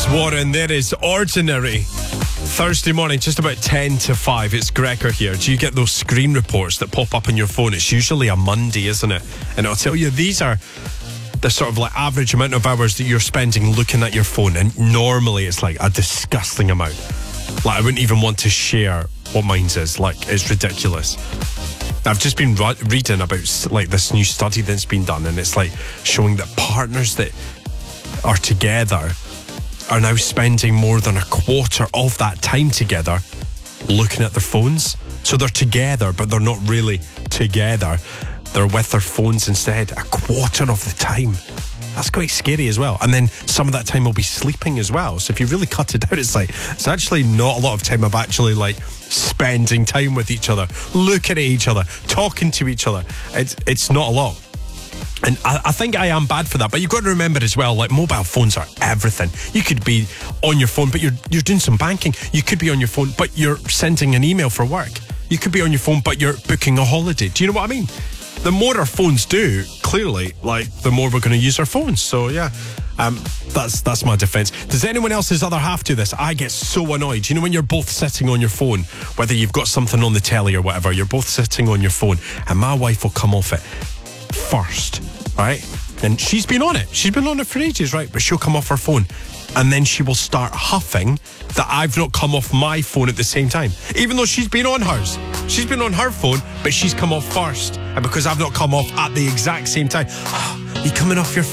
Warren, there is Ordinary. Thursday morning, just about 10 to 5. It's Gregor here. Do you get those screen reports that pop up on your phone? It's usually a Monday, isn't it? And it'll tell you these are the sort of like average amount of hours that you're spending looking at your phone. And normally it's like a disgusting amount. Like I wouldn't even want to share what mine's is. Like it's ridiculous. I've just been reading about like this new study that's been done, and it's like showing that partners that are together are now spending more than a quarter of that time together looking at their phones. So they're together, but they're not really together. They're with their phones instead a quarter of the time. That's quite scary as well. And then some of that time will be sleeping as well. So if you really cut it down, it's like, it's actually not a lot of time of actually like spending time with each other, looking at each other, talking to each other. It's not a lot. And I think I am bad for that. But you've got to remember as well, like mobile phones are everything. You could be on your phone, but you're doing some banking. You could be on your phone, but you're sending an email for work. You could be on your phone, but you're booking a holiday. Do you know what I mean? The more our phones do, clearly, like the more we're going to use our phones. So yeah, that's my defence. Does anyone else's other half do this? I get so annoyed. You know when you're both sitting on your phone, whether you've got something on the telly or whatever, you're both sitting on your phone, and my wife will come off it first, right? And she's been on it. She's been on it for ages, right? But she'll come off her phone, and then she will start huffing that I've not come off my phone at the same time, even though she's been on hers. She's been on her phone, but she's come off first, and because I've not come off at the exact same time, you coming off your